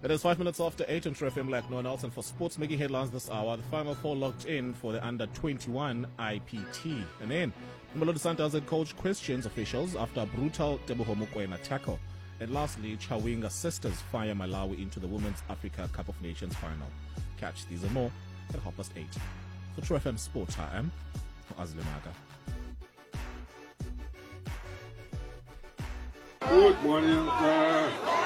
It is 5 minutes after 8 on True FM like no one else, and for sports making headlines this hour, the Final Four locked in for the Under-21 IPT. And then, Mamelodi Sundowns head coach questions officials after a brutal Teboho Mokoena tackle. And lastly, Chawinga sisters fire Malawi into the Women's Africa Cup of Nations final. Catch these and more at 8:30. For True FM Sports, I am Azlimaga. Good morning.